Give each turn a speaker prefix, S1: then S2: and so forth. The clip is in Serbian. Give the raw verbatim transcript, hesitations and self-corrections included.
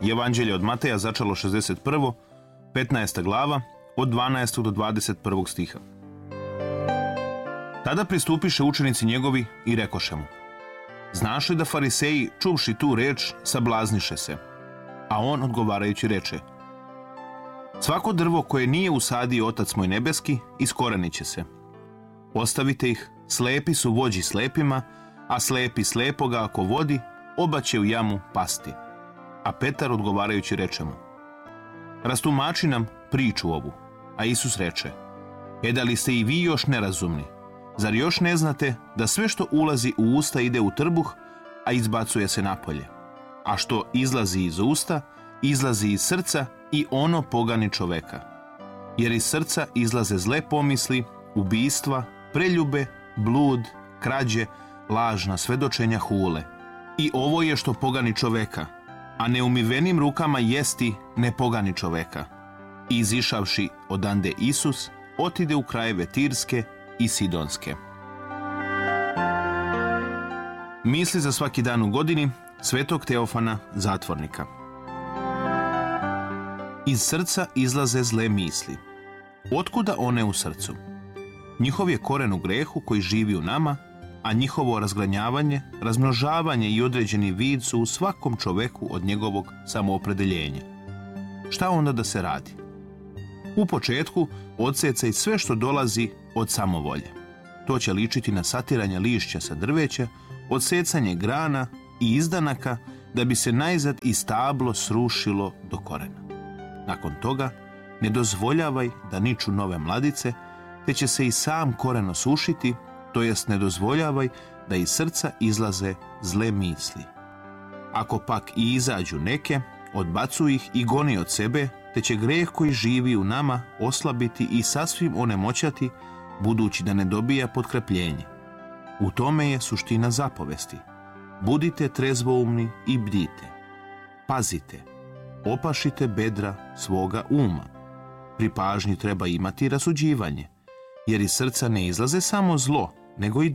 S1: Evanđelje od Mateja, začelo šezdeset prvo, petnaesta glava, od dvanaestog do dvadeset prvog stiha. Tada pristupiše učenici njegovi i rekoše mu: Znaš li da fariseji, čuvši tu reč, sablazniše se? A on odgovarajući reče: Svako drvo koje nije usadio Otac moj nebeski, iskorenit će se. Ostavite ih, slepi su vođi slepima, a slepi slepoga ako vodi, oba će u jamu pasti. A Petar odgovarajući reče mu: Rastumači nam priču ovu. A Isus reče: E da li ste i vi još nerazumni? Zar još ne znate da sve što ulazi u usta ide u trbuh, a izbacuje se napolje? A što izlazi iz usta, izlazi iz srca i ono pogani čoveka. Jer iz srca izlaze zle pomisli, ubistva, preljube, blud, krađe, lažna svedočenja, hule. I ovo je što pogani čoveka, a neumivenim rukama jesti ne pogani čoveka. I izišavši odande Isus, otide u krajeve Tirske i Sidonske. Misli za svaki dan u godini svetog Teofana zatvornika. Iz srca izlaze zle misli. Otkuda one u srcu? Njihov je koren u grehu koji živi u nama, a njihovo razgranjavanje, razmnožavanje i određeni vid su u svakom čoveku od njegovog samoopredeljenja. Šta onda da se radi? U početku odsecaj sve što dolazi od samovolje. To će ličiti na satiranje lišća sa drveća, odsecanje grana i izdanaka da bi se najzad i stablo srušilo do korena. Nakon toga ne dozvoljavaj da niču nove mladice, te će se i sam koren osušiti, to jest ne dozvoljavaj da iz srca izlaze zle misli. Ako pak i izađu neke, odbacuj ih i goni od sebe, te će greh koji živi u nama oslabiti i sasvim onemoćati, budući da ne dobija potkrepljenje. U tome je suština zapovesti. Budite trezvoumni i bdite. Pazite, opašite bedra svoga uma. Pri pažnji treba imati rasuđivanje, jer iz srca ne izlaze samo zlo, nego i